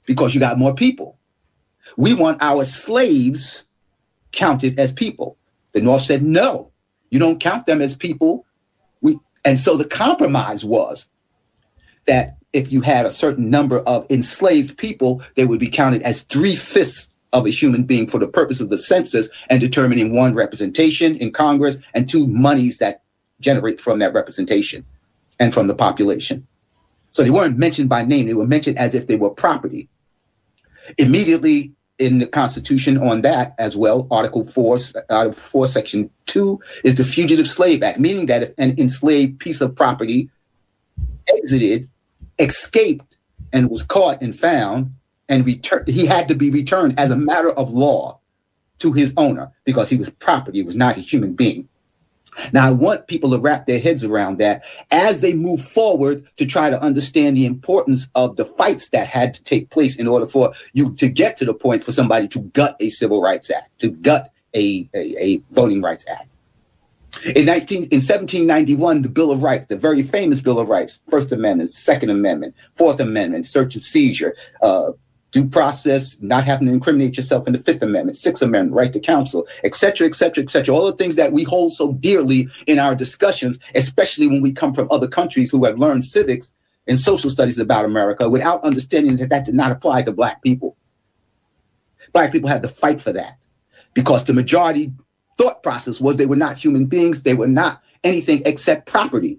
because you got more people. We want our slaves counted as people. The North said, no, you don't count them as people. And so the compromise was that if you had a certain number of enslaved people, they would be counted as 3/5 of a human being for the purpose of the census and determining, 1, representation in Congress, and 2, monies that generate from that representation and from the population. So they weren't mentioned by name. They were mentioned as if they were property. Immediately in the Constitution on that as well, Article 4, Section 2 is the Fugitive Slave Act, meaning that if an enslaved piece of property exited, escaped, and was caught and found, and he had to be returned as a matter of law to his owner because he was property, he was not a human being. Now, I want people to wrap their heads around that as they move forward to try to understand the importance of the fights that had to take place in order for you to get to the point for somebody to gut a Civil Rights Act, to gut a Voting Rights Act. In 1791, the Bill of Rights, the very famous Bill of Rights, First Amendment, Second Amendment, Fourth Amendment, search and seizure, due process, not having to incriminate yourself in the Fifth Amendment, Sixth Amendment, right to counsel, et cetera, et cetera, et cetera. All the things that we hold so dearly in our discussions, especially when we come from other countries who have learned civics and social studies about America without understanding that that did not apply to Black people. Black people had to fight for that because the majority thought process was they were not human beings. They were not anything except property.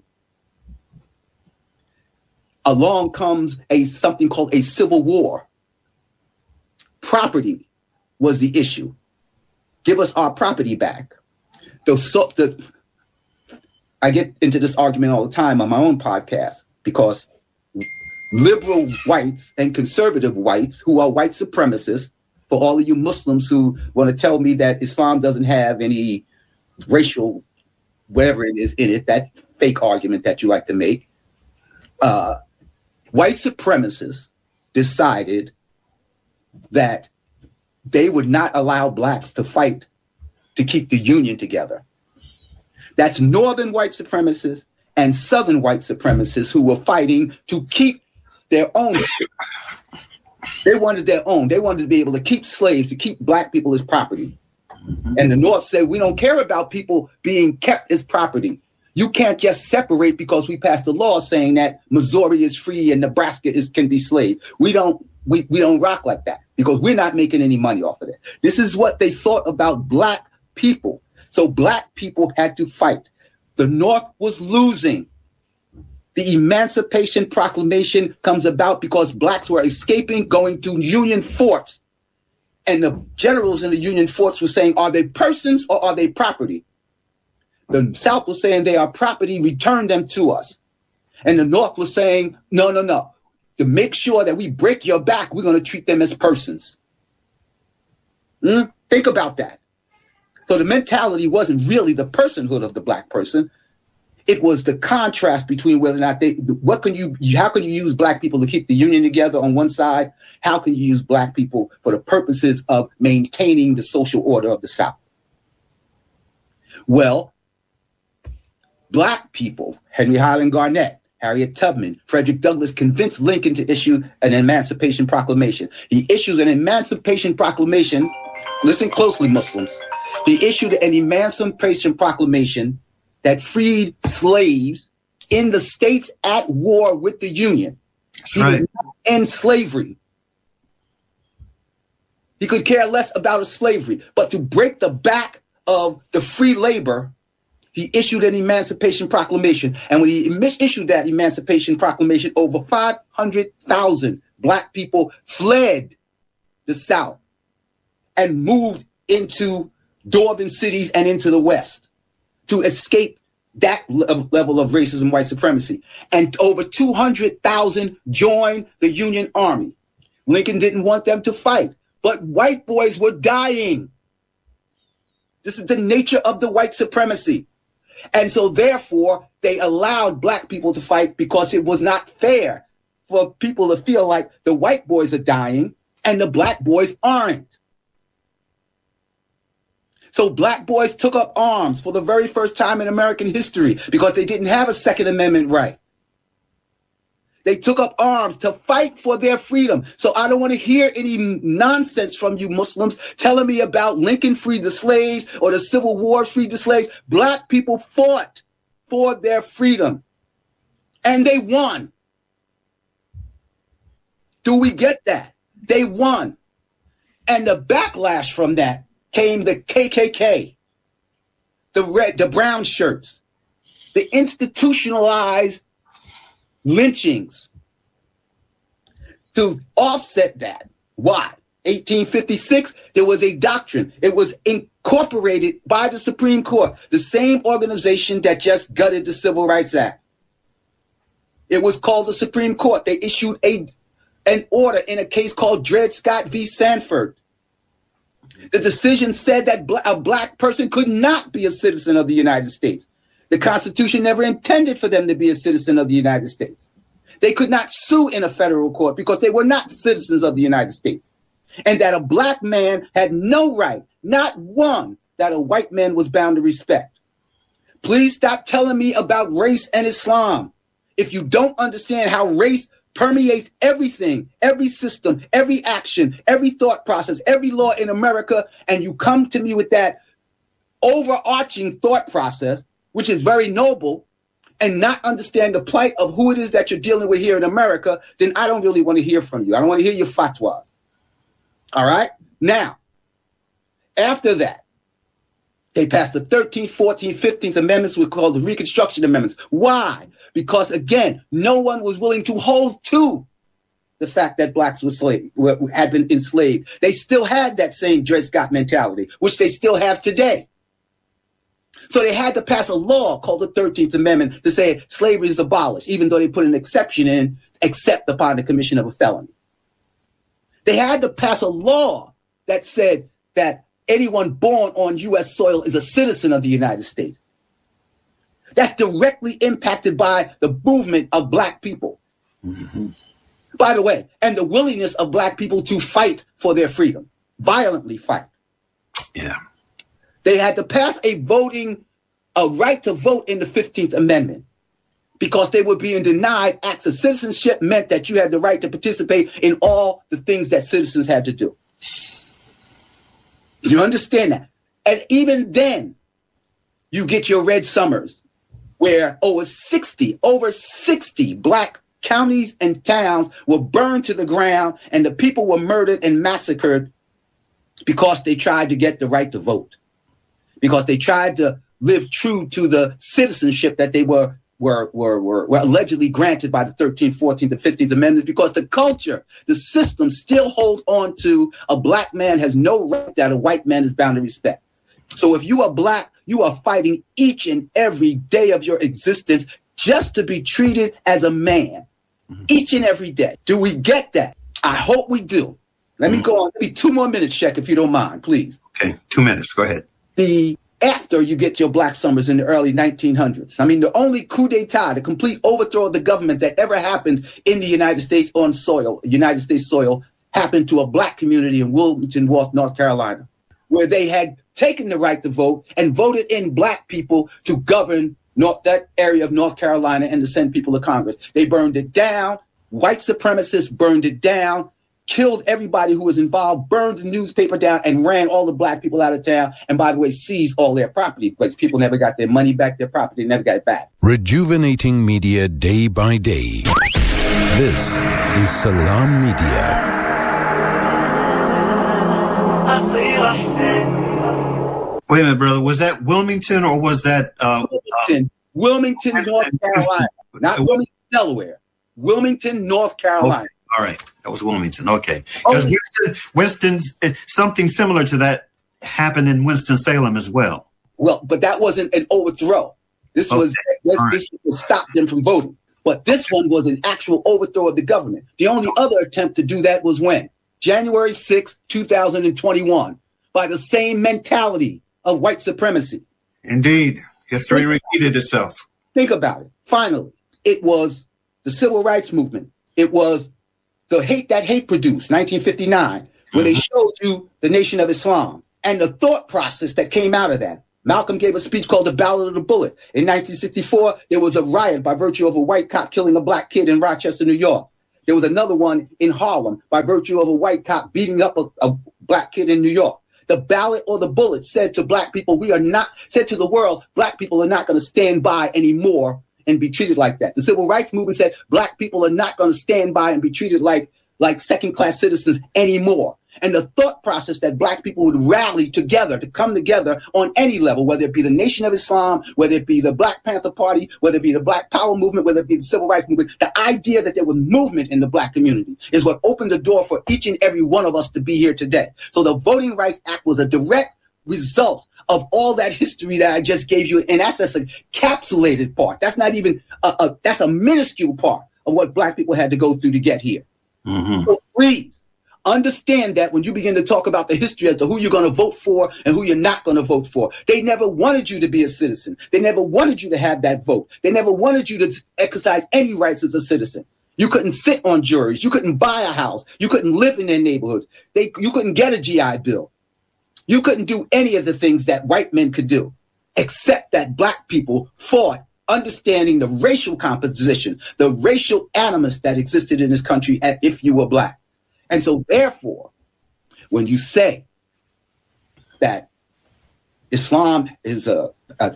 Along comes something called a civil war. Property was the issue. Give us our property back. I get into this argument all the time on my own podcast because liberal whites and conservative whites who are white supremacists, for all of you Muslims who want to tell me that Islam doesn't have any racial, whatever it is in it, that fake argument that you like to make, white supremacists decided that they would not allow Blacks to fight to keep the Union together. That's Northern white supremacists and Southern white supremacists who were fighting to keep their own. They wanted their own. They wanted to be able to keep slaves, to keep Black people as property. Mm-hmm. And the North said, we don't care about people being kept as property. You can't just separate because we passed a law saying that Missouri is free and Nebraska can be slave. We don't rock like that because we're not making any money off of it. This is what they thought about Black people. So Black people had to fight. The North was losing. The Emancipation Proclamation comes about because Blacks were escaping, going to Union forts. And the generals in the Union forts were saying, are they persons or are they property? The South was saying they are property, return them to us. And the North was saying, no. To make sure that we break your back, we're going to treat them as persons. Think about that. So the mentality wasn't really the personhood of the Black person. It was the contrast between whether or not how can you use Black people to keep the Union together on one side? How can you use Black people for the purposes of maintaining the social order of the South? Well, Black people, Henry Highland Garnet, Harriet Tubman, Frederick Douglass convinced Lincoln to issue an Emancipation Proclamation. He issues an Emancipation Proclamation. Listen closely, Muslims. He issued an Emancipation Proclamation that freed slaves in the states at war with the Union. That's right. He did not end slavery. He could care less about slavery, but to break the back of the free labor, he issued an Emancipation Proclamation. And when he issued that Emancipation Proclamation, over 500,000 Black people fled the South and moved into northern cities and into the West to escape that level of racism, white supremacy. And over 200,000 joined the Union Army. Lincoln didn't want them to fight, but white boys were dying. This is the nature of the white supremacy. And so therefore, they allowed Black people to fight because it was not fair for people to feel like the white boys are dying and the Black boys aren't. So Black boys took up arms for the very first time in American history because they didn't have a Second Amendment right. They took up arms to fight for their freedom. So I don't want to hear any nonsense from you Muslims telling me about Lincoln freed the slaves or the Civil War freed the slaves. Black people fought for their freedom and they won. Do we get that? They won. And the backlash from that came the KKK, the brown shirts, the institutionalized lynchings. To offset that, why? 1856, there was a doctrine. It was incorporated by the Supreme Court, the same organization that just gutted the Civil Rights Act. It was called the Supreme Court. They issued an order in a case called Dred Scott v. Sanford. The decision said that a black person could not be a citizen of the United States. The Constitution never intended for them to be a citizen of the United States. They could not sue in a federal court because they were not citizens of the United States. And that a black man had no right, not one, that a white man was bound to respect. Please stop telling me about race and Islam. If you don't understand how race permeates everything, every system, every action, every thought process, every law in America, and you come to me with that overarching thought process, which is very noble, and not understand the plight of who it is that you're dealing with here in America, then I don't really want to hear from you. I don't want to hear your fatwas. All right? Now, after that, they passed the 13th, 14th, 15th Amendments, we call the Reconstruction Amendments. Why? Because, again, no one was willing to hold to the fact that blacks had been enslaved. They still had that same Dred Scott mentality, which they still have today. So they had to pass a law called the 13th Amendment to say slavery is abolished, even though they put an exception in, except upon the commission of a felony. They had to pass a law that said that anyone born on U.S. soil is a citizen of the United States. That's directly impacted by the movement of black people. Mm-hmm. By the way, and the willingness of black people to fight for their freedom, violently fight. Yeah. They had to pass a right to vote in the 15th Amendment because they were being denied acts of citizenship meant that you had the right to participate in all the things that citizens had to do. You understand that? And even then, you get your Red Summers, where over 60 black counties and towns were burned to the ground and the people were murdered and massacred because they tried to get the right to vote. Because they tried to live true to the citizenship that they were allegedly granted by the 13th, 14th, and 15th Amendments, because the culture, the system still holds on to a black man has no right that a white man is bound to respect. So if you are black, you are fighting each and every day of your existence just to be treated as a man, each and every day. Do we get that? I hope we do. Let me go on. Give me 2 more minutes, Sheck, if you don't mind, please. Okay, 2 minutes. Go ahead. After you get your Black Summers in the early 1900s. I mean, the only coup d'etat, the complete overthrow of the government that ever happened in the United States on soil, United States soil, happened to a black community in Wilmington, North Carolina, where they had taken the right to vote and voted in black people to govern that area of North Carolina and to send people to Congress. They burned it down. White supremacists burned it down, killed everybody who was involved, burned the newspaper down, and ran all the black people out of town. And by the way, seized all their property because people never got their money back, their property, never got it back. Rejuvenating media day by day. This is Salam Media. Wait a minute, brother. Was that Wilmington or was that Wilmington, North Carolina, not Wilmington, Delaware. Wilmington, North Carolina. Okay. All right. That was Wilmington. Okay. Because Winston's something similar to that happened in Winston-Salem as well. Well, but that wasn't an overthrow. This was to stop them from voting. But this one was an actual overthrow of the government. The only other attempt to do that was when? January 6, 2021, by the same mentality of white supremacy. Indeed. History repeated itself. Think about it. Finally, it was the civil rights movement. It was the hate that hate produced, 1959, where they showed you the Nation of Islam and the thought process that came out of that. Malcolm gave a speech called The Ballad of the Bullet. In 1964, there was a riot by virtue of a white cop killing a black kid in Rochester, New York. There was another one in Harlem by virtue of a white cop beating up a black kid in New York. The ballot or the bullet said to black people, said to the world, black people are not going to stand by anymore and be treated like that. The civil rights movement said black people are not going to stand by and be treated like second-class citizens anymore. And the thought process that black people would rally together, to come together on any level, whether it be the Nation of Islam, whether it be the Black Panther Party, whether it be the Black Power movement, whether it be the Civil Rights movement, the idea that there was movement in the black community is what opened the door for each and every one of us to be here today. So the Voting Rights Act was a direct result of all that history that I just gave you. And that's a capsulated part. That's not even, that's a minuscule part of what black people had to go through to get here. Mm-hmm. So please, understand that when you begin to talk about the history as to who you're going to vote for and who you're not going to vote for, they never wanted you to be a citizen. They never wanted you to have that vote. They never wanted you to exercise any rights as a citizen. You couldn't sit on juries. You couldn't buy a house. You couldn't live in their neighborhoods. You couldn't get a GI Bill. You couldn't do any of the things that white men could do, except that black people fought, understanding the racial composition, the racial animus that existed in this country if you were black. And so, therefore, when you say that Islam is the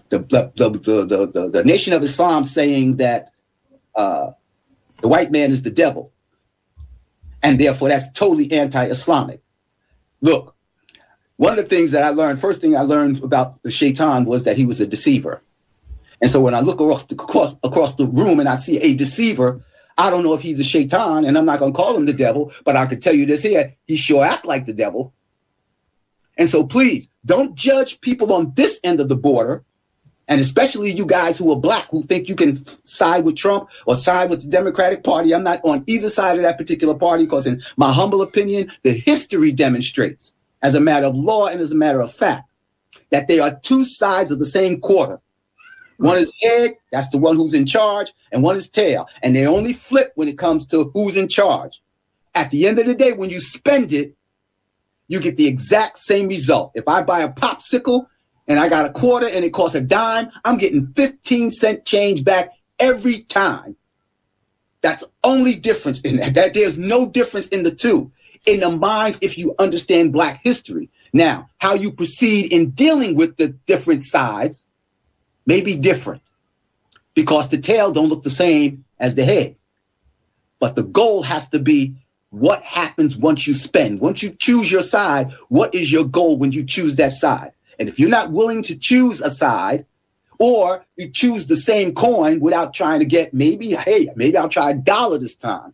Nation of Islam saying that the white man is the devil, and therefore that's totally anti-Islamic. Look, one of the things that I learned, first thing I learned about the shaitan was that he was a deceiver. And so when I look across the room and I see a deceiver, I don't know if he's a shaitan, and I'm not going to call him the devil, but I can tell you this here, he sure act like the devil. And so please, don't judge people on this end of the border, and especially you guys who are black, who think you can side with Trump or side with the Democratic Party. I'm not on either side of that particular party because in my humble opinion, the history demonstrates, as a matter of law and as a matter of fact, that they are two sides of the same quarter. One is head, that's the one who's in charge, and one is tail. And they only flip when it comes to who's in charge. At the end of the day, when you spend it, you get the exact same result. If I buy a popsicle and I got a quarter and it costs a dime, I'm getting 15-cent change back every time. That's the only difference in that. There's no difference in the two. In the minds, if you understand black history. Now, how you proceed in dealing with the different sides may be different because the tail don't look the same as the head. But the goal has to be what happens once you spend. Once you choose your side, what is your goal when you choose that side? And if you're not willing to choose a side, or you choose the same coin without trying to get maybe I'll try $1 this time.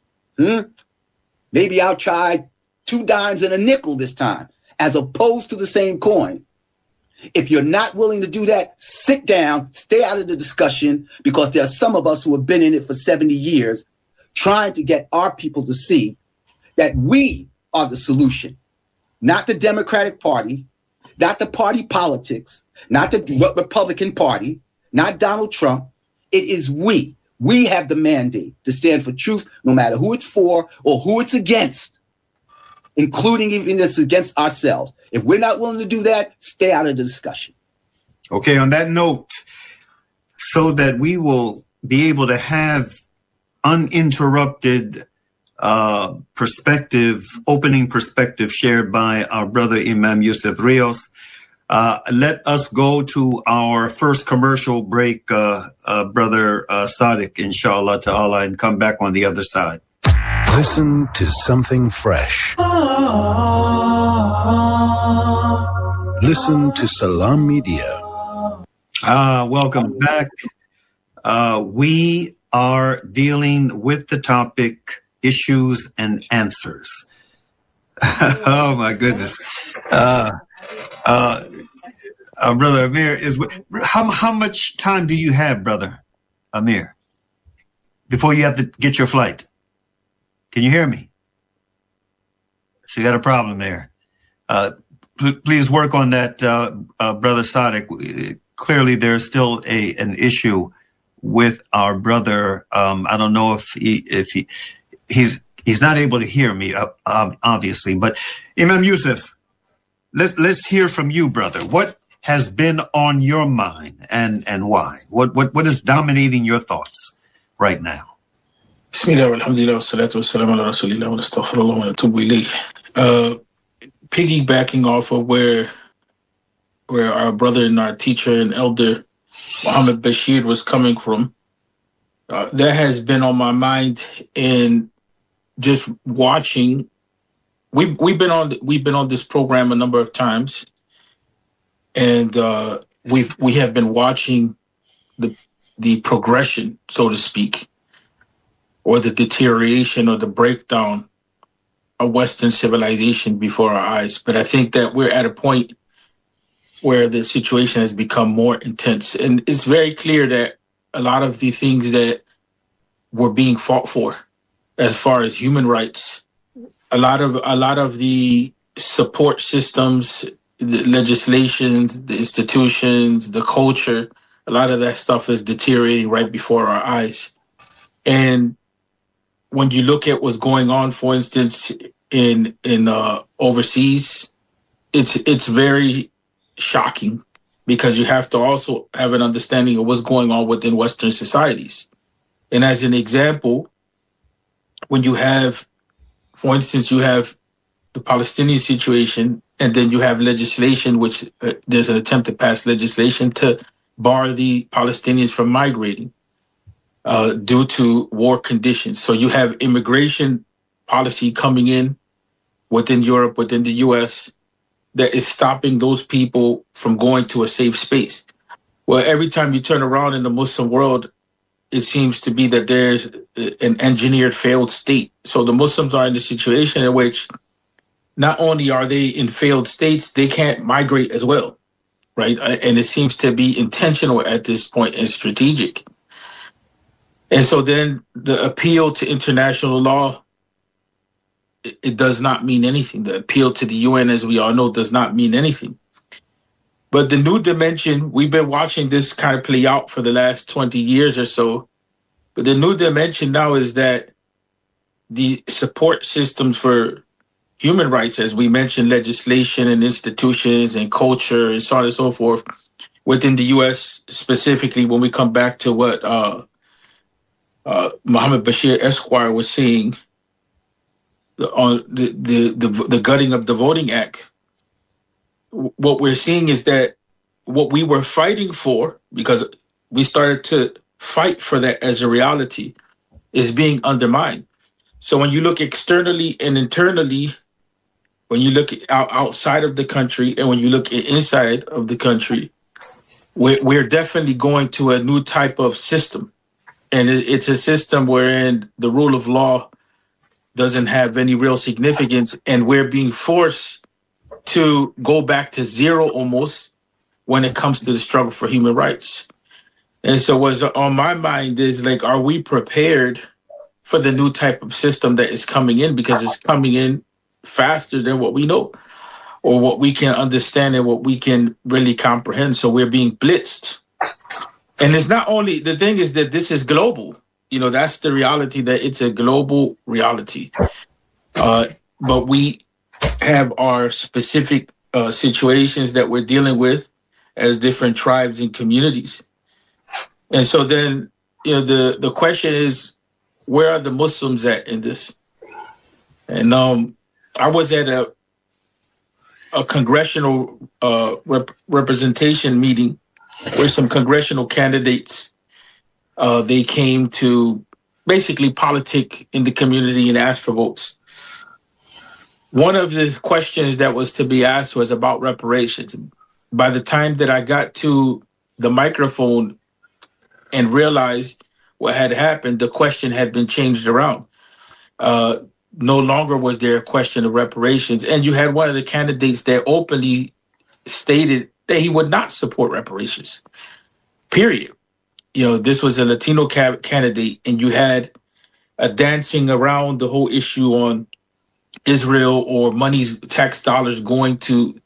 Maybe I'll try 2 dimes and a nickel this time, as opposed to the same coin. If you're not willing to do that, sit down, stay out of the discussion, because there are some of us who have been in it for 70 years trying to get our people to see that we are the solution, not the Democratic Party, not the party politics, not the Republican Party, not Donald Trump. It is we. We have the mandate to stand for truth, no matter who it's for or who it's against, including even this against ourselves. If we're not willing to do that, stay out of the discussion. Okay, on that note, so that we will be able to have uninterrupted opening perspective shared by our brother Imam Yusuf Rios, let us go to our first commercial break, Brother Sadiq, inshallah ta'ala, and come back on the other side. Listen to something fresh. Listen to Salam Media. Welcome back. We are dealing with the topic issues and answers. Oh my goodness. Brother Amir, how much time do you have, Brother Amir, before you have to get your flight? Can you hear me? So you got a problem there. Please work on that, Brother Sadiq. Clearly, there's still an issue with our brother. I don't know if he's not able to hear me, obviously. But Imam Yusuf, let's hear from you, brother. What has been on your mind, and why? What is dominating your thoughts right now? Bismillah, alhamdulillah, wa salatu wa salam ala rasulillah, wa astaghfirullah wa atubu ilayh. Piggybacking off of where our brother and our teacher and elder Muhammad Bashir was coming from, that has been on my mind. And just watching, we've been on this program a number of times, and we have been watching the progression, so to speak, or the deterioration or the breakdown of Western civilization before our eyes. But I think that we're at a point where the situation has become more intense. And it's very clear that a lot of the things that were being fought for, as far as human rights, a lot of the support systems, the legislations, the institutions, the culture, a lot of that stuff is deteriorating right before our eyes. And when you look at what's going on, for instance, in overseas, it's very shocking, because you have to also have an understanding of what's going on within Western societies. And as an example, when you have, for instance, you have the Palestinian situation, and then you have legislation, which there's an attempt to pass legislation to bar the Palestinians from migrating due to war conditions. So you have immigration policy coming in within Europe, within the US, that is stopping those people from going to a safe space. Well, every time you turn around in the Muslim world, it seems to be that there's an engineered failed state. So the Muslims are in a situation in which not only are they in failed states, they can't migrate as well, right? And it seems to be intentional at this point and strategic. And so then the appeal to international law, it does not mean anything. The appeal to the UN, as we all know, does not mean anything. But the new dimension, we've been watching this kind of play out for the last 20 years or so. But the new dimension now is that the support systems for human rights, as we mentioned, legislation and institutions and culture and so on and so forth, within the US specifically, when we come back to what Muhammad Bashir Esquire was saying on the gutting of the Voting Act, what we're seeing is that what we were fighting for, because we started to fight for that as a reality, is being undermined. So when you look externally and internally, when you look outside of the country and when you look inside of the country, we're definitely going to a new type of system. And it's a system wherein the rule of law doesn't have any real significance, and we're being forced to go back to zero almost when it comes to the struggle for human rights. And so what's on my mind is, like, are we prepared for the new type of system that is coming in? Because it's coming in faster than what we know or what we can understand and what we can really comprehend. So we're being blitzed. And it's not only, the thing is that this is global. You know, that's the reality, that it's a global reality. But we have our specific situations that we're dealing with as different tribes and communities. And so then, you know, the question is, where are the Muslims at in this? And I was at a congressional representation meeting where some congressional candidates, they came to basically politic in the community and ask for votes. One of the questions that was to be asked was about reparations. By the time that I got to the microphone and realized what had happened, the question had been changed around. No longer was there a question of reparations. And you had one of the candidates that openly stated that he would not support reparations, period. You know, this was a Latino candidate, and you had a dancing around the whole issue on Israel, or money's tax dollars going to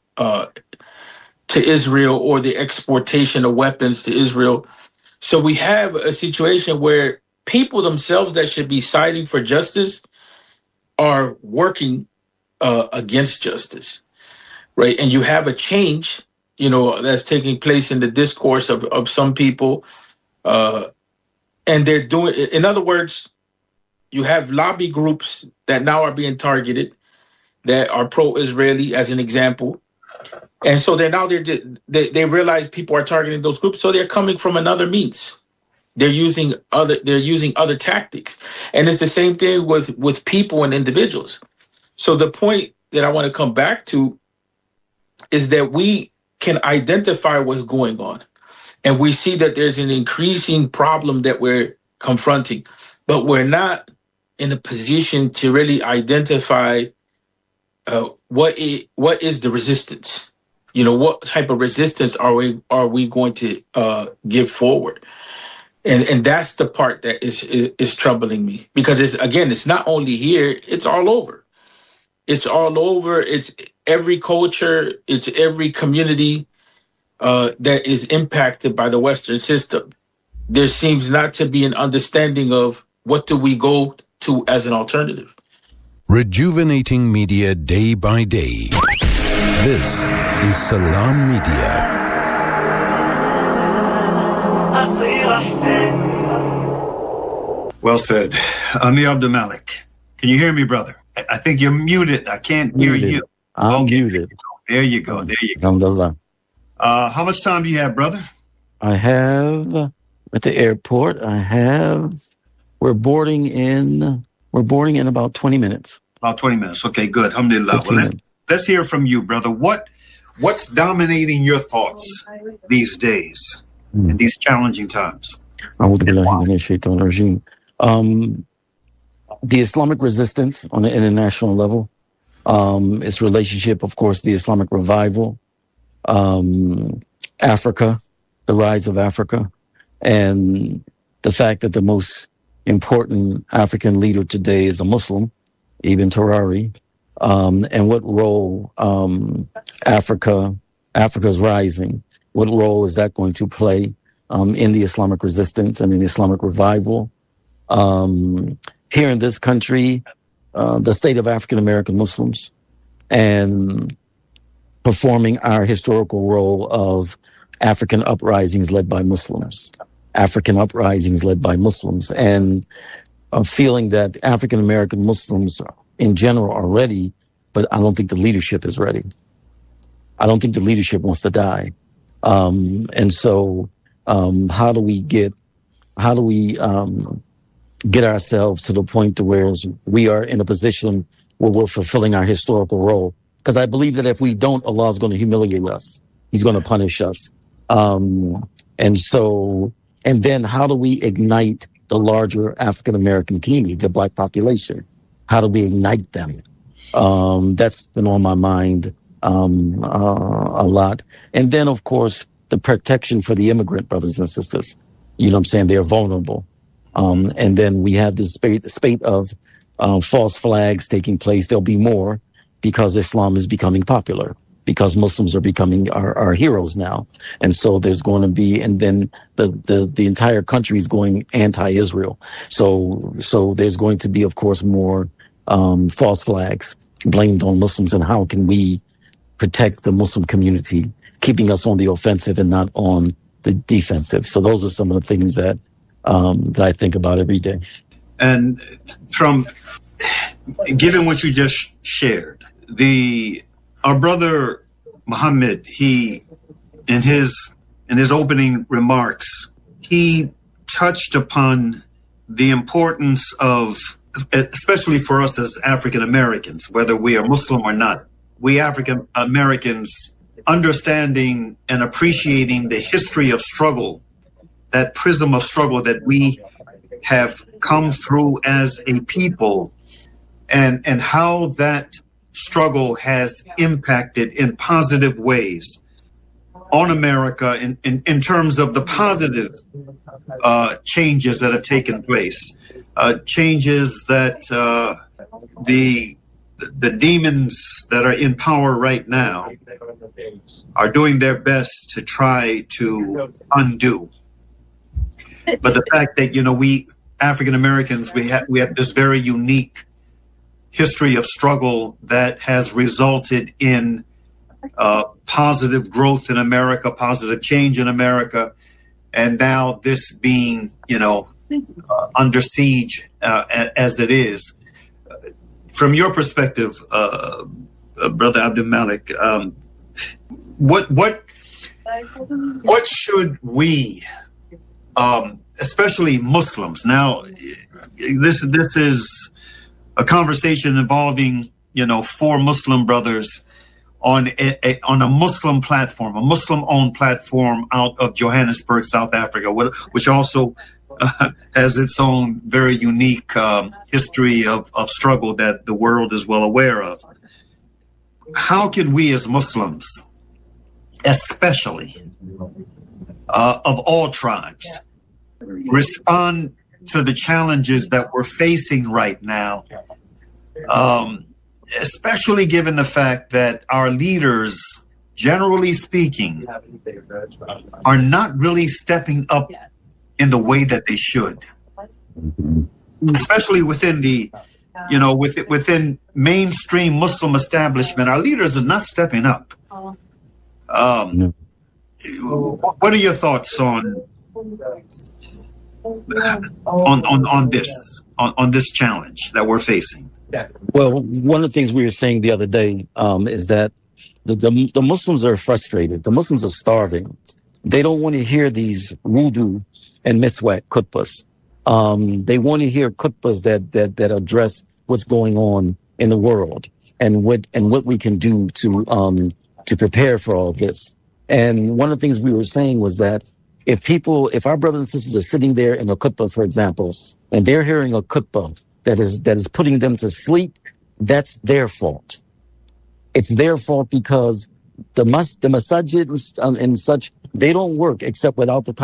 Israel, or the exportation of weapons to Israel. So we have a situation where people themselves that should be fighting for justice are working against justice, right? And you have a change. that's taking place in the discourse of some people. And they're doing, in other words, you have lobby groups that now are being targeted that are pro-Israeli, as an example. And so they realize people are targeting those groups, so they're coming from another means. They're using other tactics. And it's the same thing with people and individuals. So the point that I want to come back to is that we can identify what's going on. And we see that there's an increasing problem that we're confronting, but we're not in a position to really identify what is the resistance. What type of resistance are we going to give forward? And that's the part that is troubling me, because it's not only here, it's all over. It's all over. It's every culture. It's every community that is impacted by the Western system. There seems not to be an understanding of what do we go to as an alternative. Rejuvenating media day by day. This is Salam Media. Well said. Amir Abdul Malik. Can you hear me, brother? I think you're muted. I can't hear you. I'm muted. There you go. Alhamdulillah. How much time do you have, brother? I have at the airport. We're boarding in about 20 minutes. About 20 minutes. Okay, good. Alhamdulillah. Well, let's hear from you, brother. What's dominating your thoughts these days in these challenging times? The Islamic resistance on the international level, its relationship, of course, the Islamic revival, Africa, the rise of Africa, and the fact that the most important African leader today is a Muslim, Ibn Tarari, and what role Africa's rising, what role is that going to play in the Islamic resistance and in the Islamic revival? Here in this country, the state of African American Muslims, and performing our historical role of African uprisings led by Muslims, and feeling that African American Muslims in general are ready, but I don't think the leadership is ready. I don't think the leadership wants to die. And so how do we get ourselves to the point to where we are in a position where we're fulfilling our historical role? Because I believe that if we don't, Allah is going to humiliate us. He's going to punish us. And then how do we ignite the larger African American community, the Black population? How do we ignite them? That's been on my mind a lot. And then, of course, the protection for the immigrant brothers and sisters. You know what I'm saying? They're vulnerable. And then we have this spate of false flags taking place. There'll be more because Islam is becoming popular, because Muslims are becoming our heroes now. And so there's going to be, and then the entire country is going anti-Israel. So there's going to be, of course, more false flags blamed on Muslims. And how can we protect the Muslim community, keeping us on the offensive and not on the defensive? So those are some of the things that I think about every day. And from given what you just shared, our brother Muhammad, he in his opening remarks, he touched upon the importance of, especially for us as African Americans, whether we are Muslim or not, we African Americans understanding and appreciating the history of struggle, that prism of struggle that we have come through as a people, and how that struggle has impacted in positive ways on America in terms of the positive changes that have taken place, changes that the demons that are in power right now are doing their best to try to undo. But the fact that, we African Americans, we have this very unique history of struggle that has resulted in positive growth in America, positive change in America, and now this being, under siege as it is. From your perspective, Brother Abdul Malik, what should we, especially Muslims, now this is a conversation involving 4 Muslim brothers on a Muslim platform, a Muslim-owned platform out of Johannesburg, South Africa, which also has its own very unique history of struggle that the world is well aware of. How can we as Muslims, especially of all tribes, respond to the challenges that we're facing right now, especially given the fact that our leaders, generally speaking, are not really stepping up in the way that they should, especially within the, within mainstream Muslim establishment, our leaders are not stepping up. What are your thoughts on this challenge that we're facing? Well, one of the things we were saying the other day is that the Muslims are frustrated. The Muslims are starving. They don't want to hear these wudu and miswak khutbahs. They want to hear khutbahs that address what's going on in the world and what we can do to prepare for all this. And one of the things we were saying was that if our brothers and sisters are sitting there in a khutbah, for example, and they're hearing a khutbah that is putting them to sleep, that's their fault. It's their fault because the masajid and such, they don't work except without the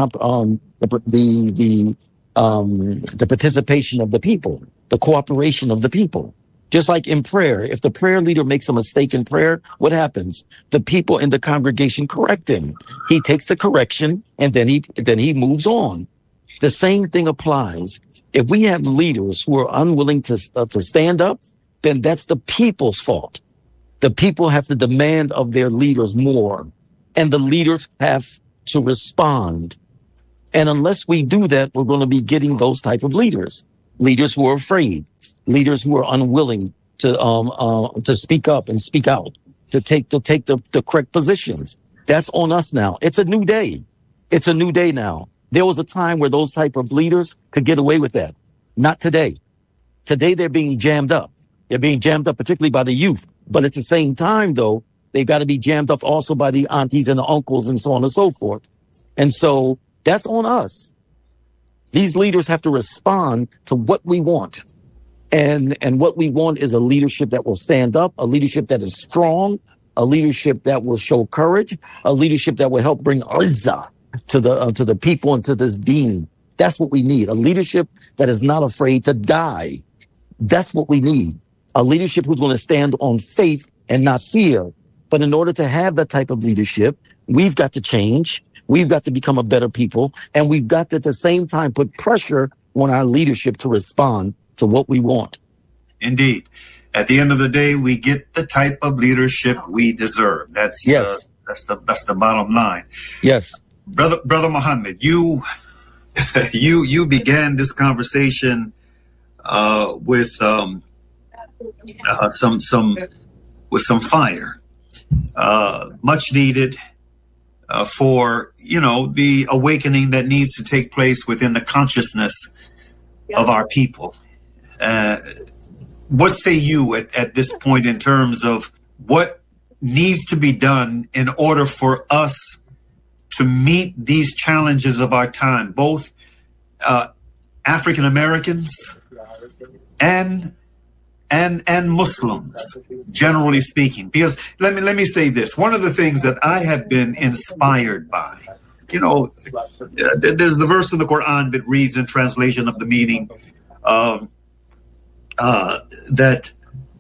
participation of the people, the cooperation of the people. Just like in prayer, if the prayer leader makes a mistake in prayer, what happens? The people in the congregation correct him. He takes the correction and then he moves on. The same thing applies. If we have leaders who are unwilling to stand up, then that's the people's fault. The people have to demand of their leaders more, and the leaders have to respond. And unless we do that, we're going to be getting those type of leaders who are afraid, leaders who are unwilling to speak up and speak out, to take the correct positions. That's on us now. It's a new day. It's a new day now. There was a time where those type of leaders could get away with that. Not today. Today, they're being jammed up. They're being jammed up, particularly by the youth. But at the same time, though, they've got to be jammed up also by the aunties and the uncles and so on and so forth. And so that's on us. These leaders have to respond to what we want. And what we want is a leadership that will stand up, a leadership that is strong, a leadership that will show courage, a leadership that will help bring izzah to the people and to this deen. That's what we need. A leadership that is not afraid to die. That's what we need. A leadership who's going to stand on faith and not fear. But in order to have that type of leadership, we've got to change. We've got to become a better people. And we've got to, at the same time, put pressure on our leadership to respond to what we want. Indeed. At the end of the day, we get the type of leadership we deserve. That's the bottom line. Yes. Brother Muhammad, you began this conversation with some fire, much needed for the awakening that needs to take place within the consciousness of our people. What say you at this point in terms of what needs to be done in order for us to meet these challenges of our time, both African Americans and Muslims, generally speaking? Because let me say this. One of the things that I have been inspired by, there's the verse in the Quran that reads in translation of the meaning that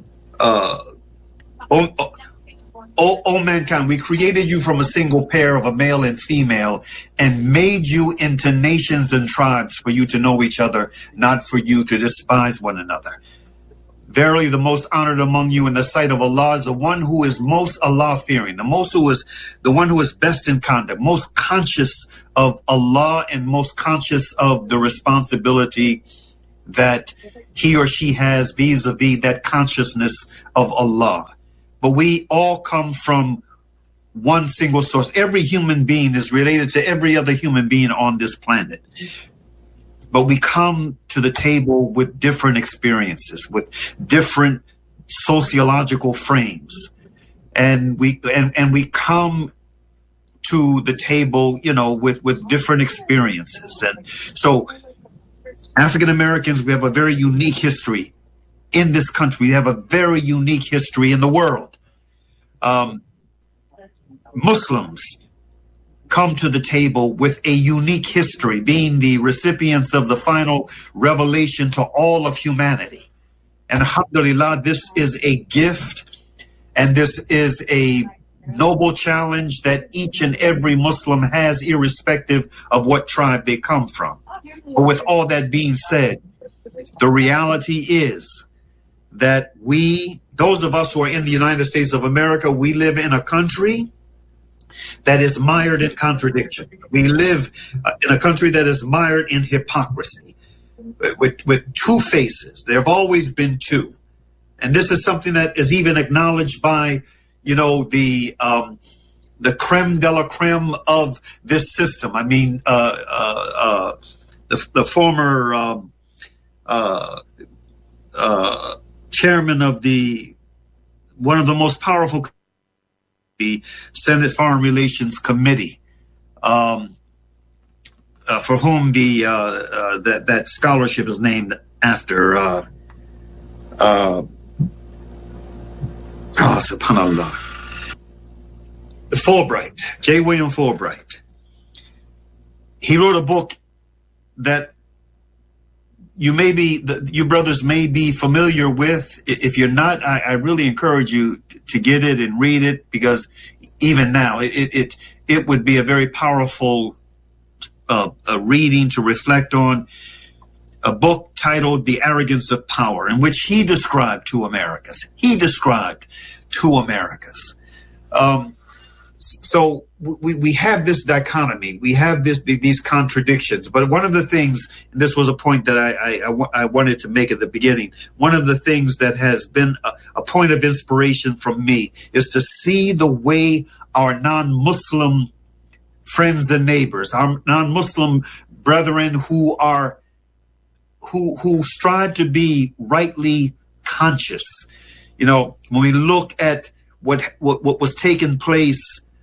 O mankind, we created you from a single pair of a male and female and made you into nations and tribes for you to know each other, not for you to despise one another. Verily, the most honored among you in the sight of Allah is the one who is most Allah-fearing, the one who is best in conduct, most conscious of Allah and most conscious of the responsibility that he or she has vis-a-vis that consciousness of Allah. But we all come from one single source. Every human being is related to every other human being on this planet. But we come to the table with different experiences, with different sociological frames. And we come to the table, you know, with different experiences. And so African Americans, we have a very unique history in this country. We have a very unique history in the world. Muslims come to the table with a unique history, being the recipients of the final revelation to all of humanity. And alhamdulillah, this is a gift, and this is a noble challenge that each and every Muslim has, irrespective of what tribe they come from. But with all that being said, the reality is that those of us who are in the United States of America, we live in a country that is mired in contradiction. We live in a country that is mired in hypocrisy, with two faces. There have always been two. And this is something that is even acknowledged by, you know, the creme de la creme of this system. I mean, the former chairman of one of the most powerful, the Senate Foreign Relations Committee, for whom that scholarship is named after. Subhanallah. Fulbright, J. William Fulbright. He wrote a book that you brothers may be familiar with. If you're not, I really encourage you to get it and read it, because even now it would be a very powerful reading to reflect on. A book titled The Arrogance of Power, in which he described two Americas. So we have this dichotomy, we have these contradictions. But one of the things, and this was a point that I wanted to make at the beginning, one of the things that has been a point of inspiration from me is to see the way our non-Muslim friends and neighbors, our non-Muslim brethren who strive to be rightly conscious. You know, when we look at what was taking place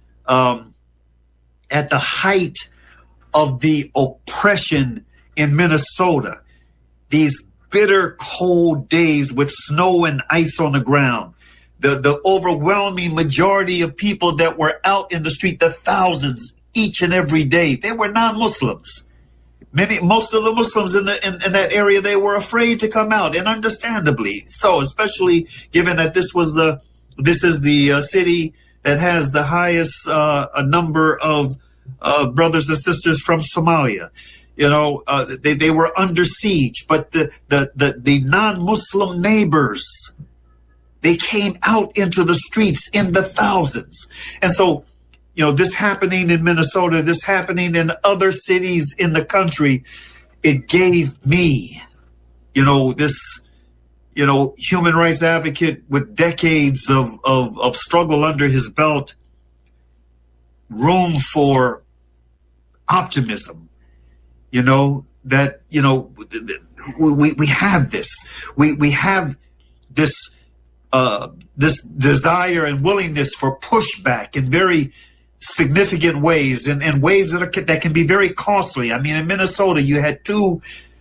at the height of the oppression in Minnesota, these bitter cold days with snow and ice on the ground, the overwhelming majority of people that were out in the street, the thousands each and every day, they were non-Muslims. Most of the Muslims in that area, they were afraid to come out, and understandably so, especially given that this is the city that has the highest number of brothers and sisters from Somalia. You know, they were under siege, but the non-Muslim neighbors, they came out into the streets in the thousands. And so, you know, this happening in Minnesota, this happening in other cities in the country, it gave me, you know, this, you know, human rights advocate with decades of struggle under his belt, room for optimism. You know, that, you know, we have this. We have this this desire and willingness for pushback in very significant ways, and ways that can be very costly. I mean, in Minnesota, you had two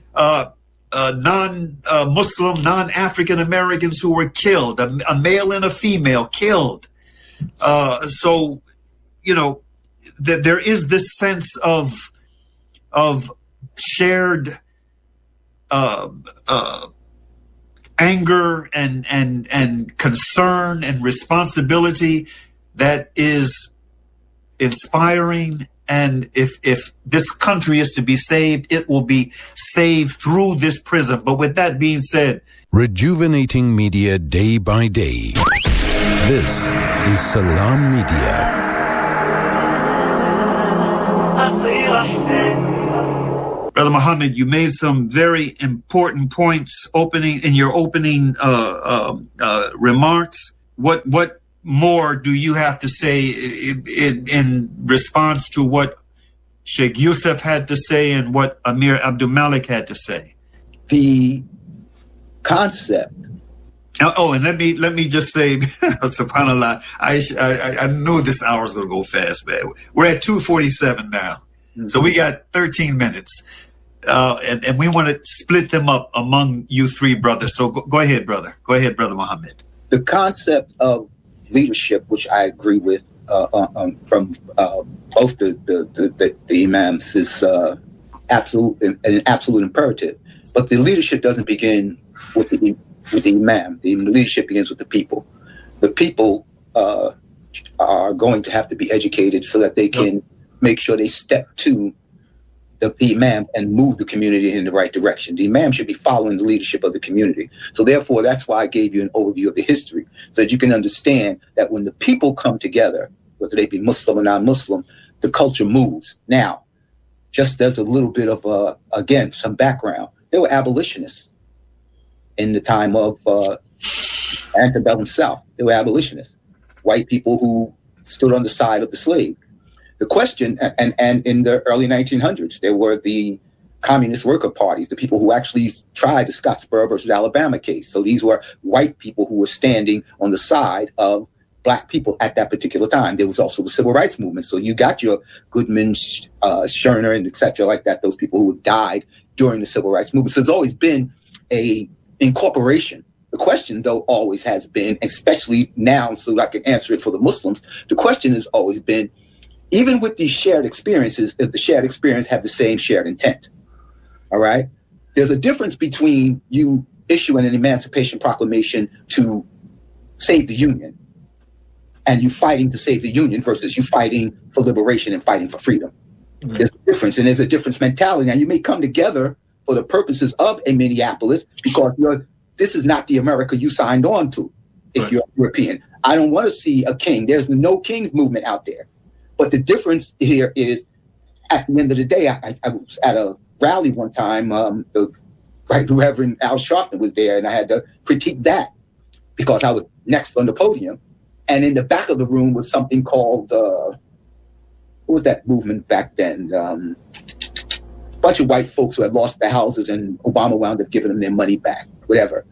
non-Muslim, non-African Americans who were killed, a male and a female killed. So, you know, there is this sense of shared anger and concern and responsibility that is inspiring And if this country is to be saved, it will be saved through this prism. But with that being said, rejuvenating media day by day. This is Salam Media. Brother Muhammad, you made some very important points in your opening remarks. What more do you have to say in response to what Sheikh Yusuf had to say and what Amir Abdul Malik had to say? The concept. Oh, and let me just say, subhanAllah, I knew this hour was going to go fast, man. We're at 2:47 now. Mm-hmm. So we got 13 minutes. And we want to split them up among you three brothers. So go ahead, brother. Go ahead, Brother Muhammad. The concept of leadership, which I agree with from both the imams, is an absolute imperative. But the leadership doesn't begin with the imam. The leadership begins with the people. The people are going to have to be educated so that they can make sure they step to the imam and move the community in the right direction. The imam should be following the leadership of the community. So therefore, that's why I gave you an overview of the history, so that you can understand that when the people come together, whether they be Muslim or non-Muslim, the culture moves. Now, just as a little bit of, again, some background, there were abolitionists in the time of antebellum South. There were abolitionists, white people who stood on the side of the slave. The question, and in the early 1900s, there were the communist worker parties, the people who actually tried the Scottsboro versus Alabama case. So these were white people who were standing on the side of black people at that particular time. There was also the civil rights movement. So you got your Goodman, Scherner, and et cetera, like that, those people who died during the civil rights movement. So there's always been a incorporation. The question, though, always has been, especially now, so I can answer it for the Muslims, the question has always been, even with these shared experiences, if the shared experience have the same shared intent, all right? There's a difference between you issuing an Emancipation Proclamation to save the Union and you fighting to save the Union versus you fighting for liberation and fighting for freedom. Mm-hmm. There's a difference, and there's a different mentality. Now, you may come together for the purposes of a Minneapolis because this is not the America you signed on to if you're European. I don't want to see a king. There's no king's movement out there. But the difference here is, at the end of the day, I was at a rally one time. The Right Reverend Al Sharpton was there, and I had to critique that because I was next on the podium. And in the back of the room was something called, what was that movement back then? A bunch of white folks who had lost their houses, and Obama wound up giving them their money back, whatever.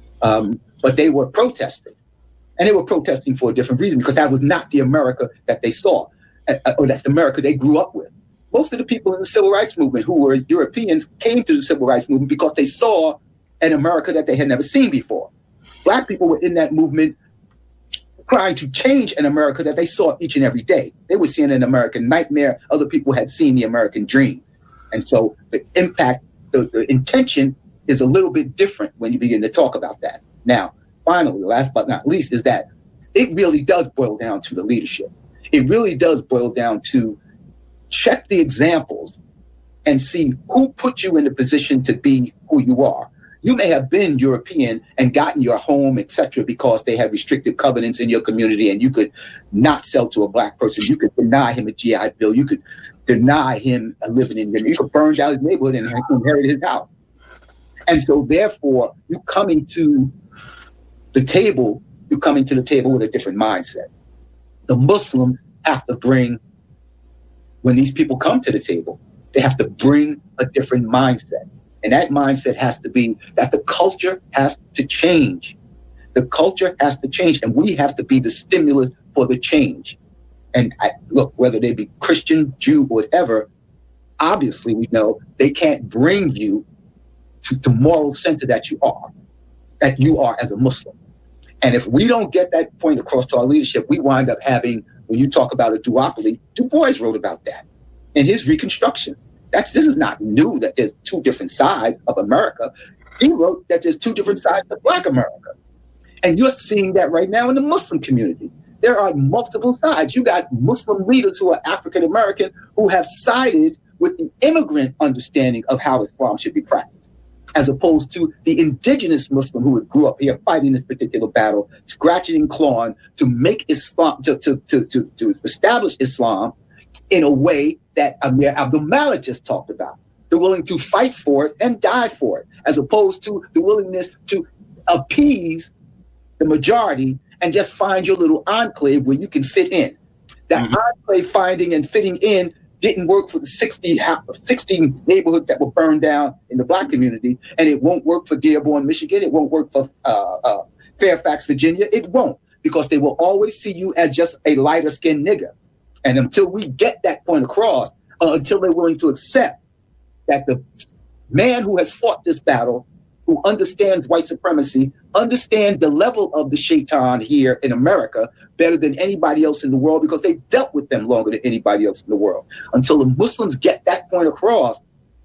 But they were protesting. And they were protesting for a different reason, because that was not the America that they saw. Or that's the America they grew up with. Most of the people in the civil rights movement who were Europeans came to the civil rights movement because they saw an America that they had never seen before. Black people were in that movement trying to change an America that they saw each and every day. They were seeing an American nightmare. Other people had seen the American dream. And so the impact, the intention is a little bit different when you begin to talk about that. Now, finally, last but not least, is that it really does boil down to the leadership. It really does boil down to check the examples and see who put you in the position to be who you are. You may have been European and gotten your home, etc., because they had restrictive covenants in your community, and you could not sell to a black person. You could deny him a GI Bill. You could deny him a living in your. You could burn down his neighborhood and inherit his house. And so, therefore, you coming to the table with a different mindset. The Muslims have to bring, when these people come to the table, they have to bring a different mindset. And that mindset has to be that the culture has to change. The culture has to change, and we have to be the stimulus for the change. And look, whether they be Christian, Jew, whatever, obviously we know they can't bring you to the moral center that you are as a Muslim. And if we don't get that point across to our leadership, we wind up having, when you talk about a duopoly, Du Bois wrote about that in his Reconstruction. This is not new that there's two different sides of America. He wrote that there's two different sides of Black America. And you're seeing that right now in the Muslim community. there are multiple sides. You got Muslim leaders who are African American who have sided with the immigrant understanding of how Islam should be practiced, as opposed to the indigenous Muslim who grew up here fighting this particular battle, scratching and clawing to make Islam, to establish Islam in a way that Amir Abdul Malik just talked about. They're willing to fight for it and die for it, as opposed to the willingness to appease the majority and just find your little enclave where you can fit in. That enclave finding and fitting in didn't work for the 16 neighborhoods that were burned down in the Black community, and it won't work for Dearborn, Michigan. It won't work for Fairfax, Virginia. It won't, because they will always see you as just a lighter-skinned nigger. And until we get that point across, until they're willing to accept that the man who has fought this battle, who understands white supremacy, understands the level of the shaitan here in America better than anybody else in the world, because they've dealt with them longer than anybody else in the world. Until the Muslims get that point across,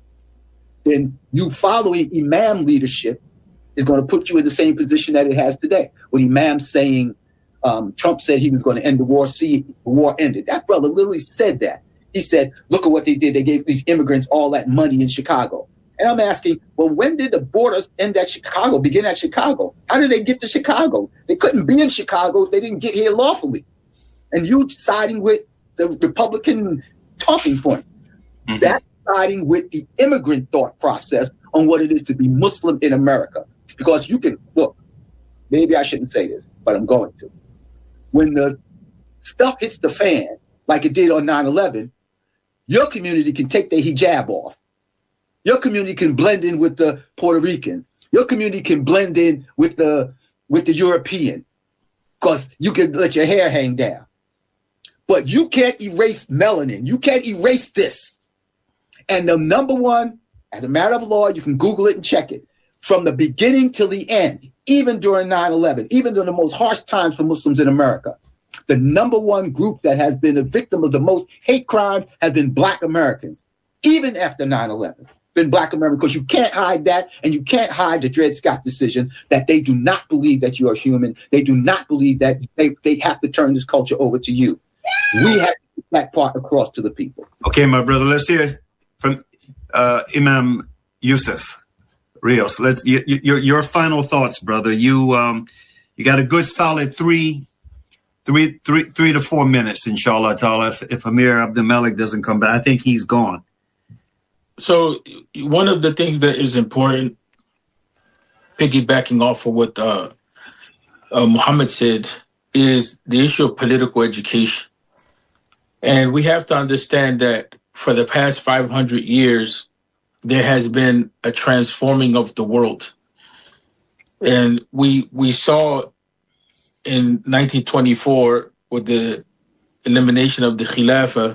then you following Imam leadership is going to put you in the same position that it has today. When Imam saying, Trump said he was going to end the war, see, the war ended. That brother literally said that. He said, look at what they did. They gave these immigrants all that money in Chicago. And I'm asking, well, when did the borders end at Chicago, begin at Chicago? How did they get to Chicago? They couldn't be in Chicago if they didn't get here lawfully. And you siding with the Republican talking point. That's siding with the immigrant thought process on what it is to be Muslim in America. Because you can, look, maybe I shouldn't say this, but I'm going to. When the stuff hits the fan, like it did on 9/11, your community can take their hijab off. Your community can blend in with the Puerto Rican. Your community can blend in with the European, because you can let your hair hang down. But you can't erase melanin. You can't erase this. And the number one, as a matter of law, you can Google it and check it, from the beginning till the end, even during 9/11, even during the most harsh times for Muslims in America, the number one group that has been a victim of the most hate crimes has been Black Americans, even after 9/11. Been Black Americans, because you can't hide that, and you can't hide the Dred Scott decision that they do not believe that you are human. They do not believe that they have to turn this culture over to you. We have to get that part across to the people. Okay, my brother, let's hear from Imam Yusuf Rios. Your final thoughts, brother. You got a good solid three to 4 minutes, inshallah ta'ala, if Amir Abdul Malik doesn't come back. I think he's gone. So one of the things that is important, piggybacking off of what Muhammad said, is the issue of political education. And we have to understand that for the past 500 years, there has been a transforming of the world. And we saw in 1924, with the elimination of the Khilafah,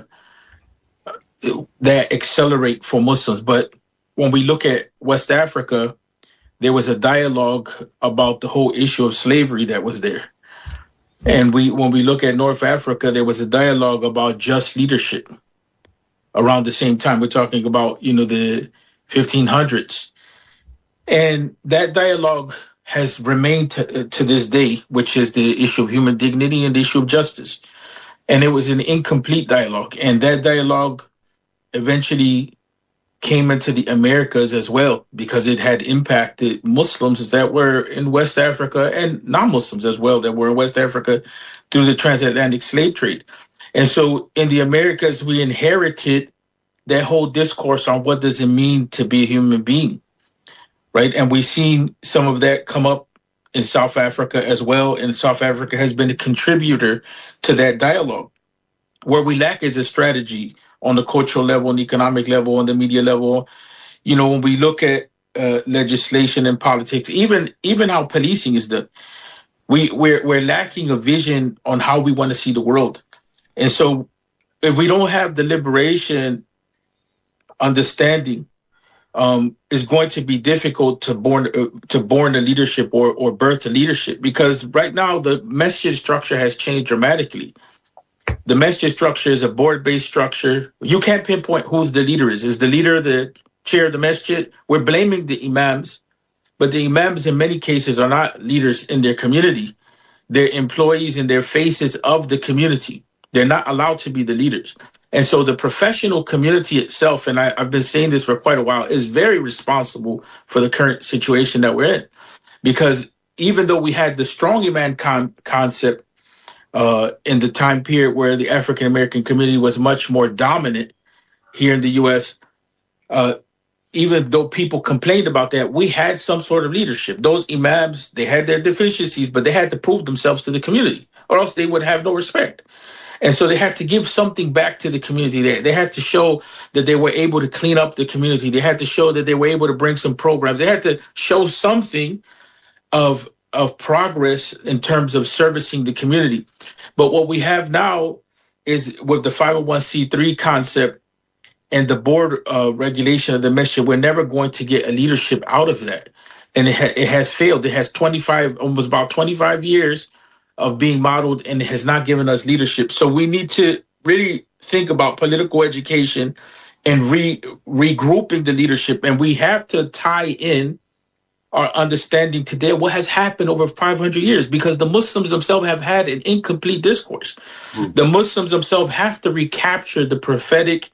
that accelerate for Muslims. But when we look at West Africa, there was a dialogue about the whole issue of slavery that was there. And when we look at North Africa, there was a dialogue about just leadership around the same time. We're talking about, the 1500s. And that dialogue has remained to this day, which is the issue of human dignity and the issue of justice. And it was an incomplete dialogue. And that dialogue eventually came into the Americas as well, because it had impacted Muslims that were in West Africa and non-Muslims as well that were in West Africa through the transatlantic slave trade. And so in the Americas, we inherited that whole discourse on what does it mean to be a human being, right? And we've seen some of that come up in South Africa as well. And South Africa has been a contributor to that dialogue. Where we lack is a strategy on the cultural level, on the economic level, on the media level. When we look at legislation and politics, even how policing is done, we're lacking a vision on how we want to see the world. And so if we don't have the liberation understanding, it's going to be difficult to born a leadership or birth a leadership, because right now the message structure has changed dramatically. The masjid structure is a board-based structure. You can't pinpoint who's the leader is. Is the leader the chair of the masjid? We're blaming the imams, but the imams in many cases are not leaders in their community. They're employees and they're faces of the community. They're not allowed to be the leaders. And so the professional community itself, and I've been saying this for quite a while, is very responsible for the current situation that we're in. Because even though we had the strongman concept in the time period where the African American community was much more dominant here in the U.S., even though people complained about that, we had some sort of leadership. Those imams, they had their deficiencies, but they had to prove themselves to the community, or else they would have no respect. And so they had to give something back to the community. They had to show that they were able to clean up the community. They had to show that they were able to bring some programs. They had to show something of progress in terms of servicing the community. But what we have now is with the 501c3 concept and the board regulation of the mission, we're never going to get a leadership out of that. And it has failed. It has almost about 25 years of being modeled, and it has not given us leadership. So we need to really think about political education and regrouping the leadership. And we have to tie in our understanding today what has happened over 500 years, because the Muslims themselves have had an incomplete discourse. The Muslims themselves have to recapture the prophetic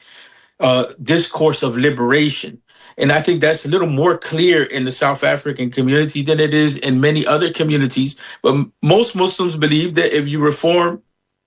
discourse of liberation. And I think that's a little more clear in the South African community than it is in many other communities. But most Muslims believe that if you reform,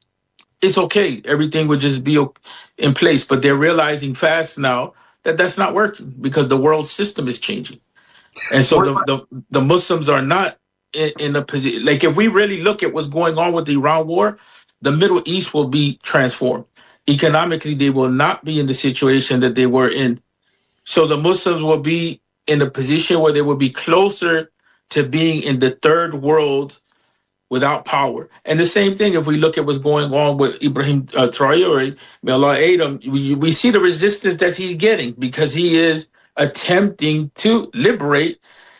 it's okay. Everything would just be in place. But they're realizing fast now that that's not working because the world system is changing. And so the Muslims are not in a position. Like, if we really look at what's going on with the Iran war, the Middle East will be transformed. Economically, they will not be in the situation that they were in. So the Muslims will be in a position where they will be closer to being in the third world without power. And the same thing, if we look at what's going on with Ibrahim Traoré, may Allah aid him, we see the resistance that he's getting because he is attempting to liberate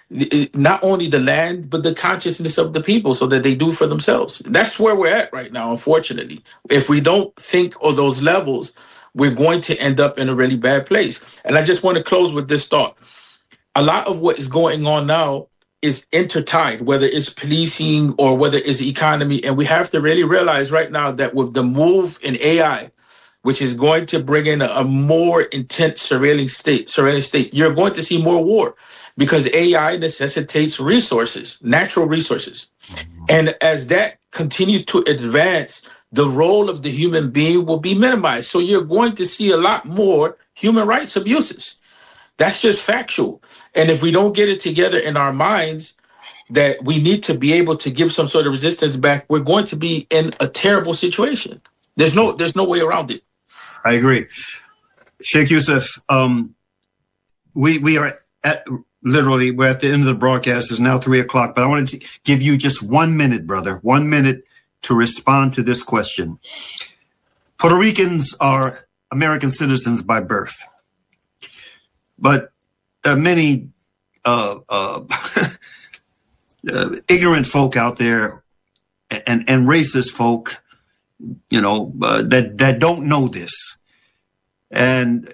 not only the land, but the consciousness of the people so that they do for themselves. That's where we're at right now, unfortunately. If we don't think of those levels, we're going to end up in a really bad place. And I just want to close with this thought. A lot of what is going on now is intertied, whether it's policing or whether it's economy. And we have to really realize right now that with the move in AI, which is going to bring in a more intense surveillance state, you're going to see more war because AI necessitates resources, natural resources. And as that continues to advance, the role of the human being will be minimized. So you're going to see a lot more human rights abuses. That's just factual. And if we don't get it together in our minds that we need to be able to give some sort of resistance back, we're going to be in a terrible situation. There's no way around it. I agree. Sheikh Yusuf, we are we're at the end of the broadcast. It's now 3:00, but I wanted to give you just 1 minute, brother, 1 minute to respond to this question. Puerto Ricans are American citizens by birth, but there are many ignorant folk out there and racist folk, that don't know this. And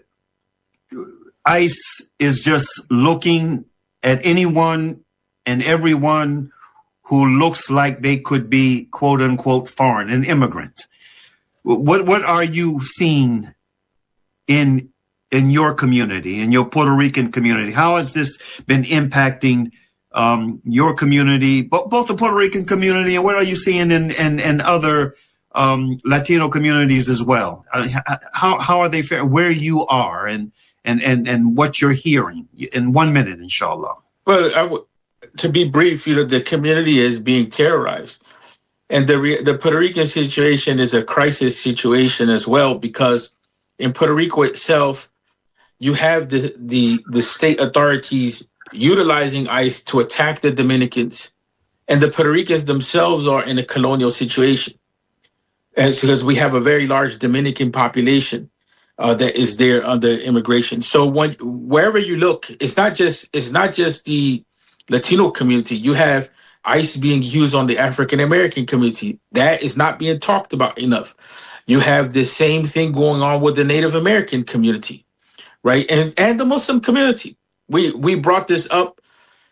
ICE is just looking at anyone and everyone who looks like they could be, quote unquote, foreign, an immigrant. What are you seeing in your community, in your Puerto Rican community? How has this been impacting your community, both the Puerto Rican community, and what are you seeing in other Latino communities as well? How are they faring where you are and what you're hearing in 1 minute, inshallah? Well, to be brief, the community is being terrorized, and the Puerto Rican situation is a crisis situation as well, because in Puerto Rico itself, you have the state authorities utilizing ICE to attack the Dominicans, and the Puerto Ricans themselves are in a colonial situation. And it's because we have a very large Dominican population that is there under immigration. So wherever you look, it's not just the Latino community. You have ICE being used on the African American community. That is not being talked about enough. You have the same thing going on with the Native American community, right? And the Muslim community. We brought this up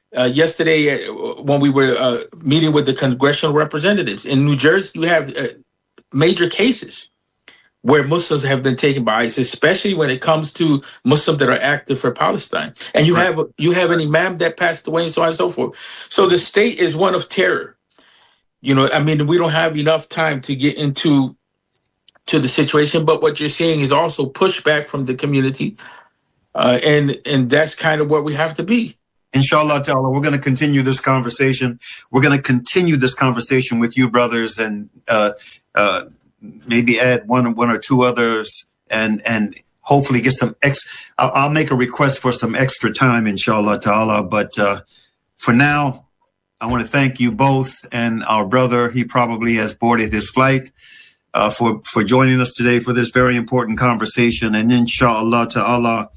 yesterday when we were meeting with the congressional representatives in New Jersey, you have major cases where Muslims have been taken by ISIS, especially when it comes to Muslims that are active for Palestine. And you have an imam that passed away and so on and so forth. So the state is one of terror. You know, I mean, we don't have enough time to get into the situation, but what you're seeing is also pushback from the community. And that's kind of where we have to be. Inshallah ta'ala, we're going to continue this conversation. We're going to continue this conversation with you, brothers, and maybe add one or two others, and hopefully get some I'll make a request for some extra time, inshallah ta'ala. But for now, I want to thank you both and our brother. He probably has boarded his flight for joining us today for this very important conversation. And inshallah ta'ala,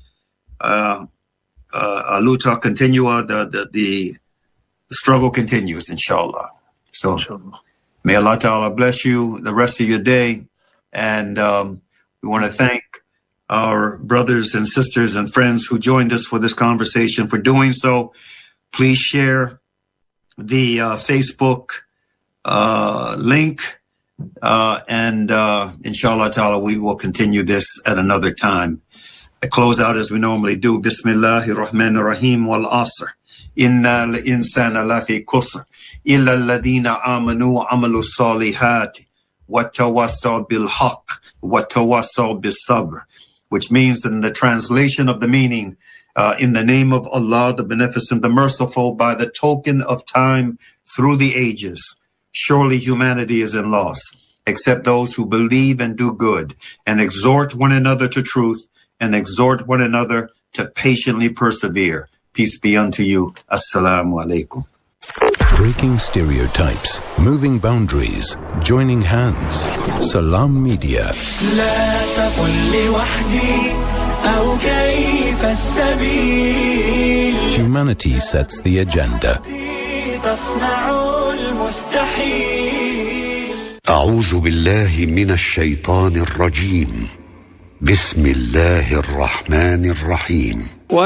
Aluta continua, the struggle continues, inshallah. So may Allah ta'ala bless you the rest of your day. And we want to thank our brothers and sisters and friends who joined us for this conversation for doing so. Please share the Facebook link, and inshallah ta'ala, we will continue this at another time. I close out as we normally do. Bismillahir Rahmanir Rahim wal asr. Inna al-insana lafi kusr. Illa alladhina amanu wa amalu salihati. Wa tawassaw bil haqq. Wa tawassaw bis sabr. Which means, in the translation of the meaning, in the name of Allah, the Beneficent, the Merciful, by the token of time through the ages, surely humanity is in loss, except those who believe and do good, and exhort one another to truth, and exhort one another to patiently persevere. Peace be unto you. Assalamu alaikum. Breaking stereotypes, moving boundaries, joining hands. Salam Media. Humanity sets the agenda. أعوذ بالله من الشيطان الرجيم. بسم الله الرحمن الرحيم.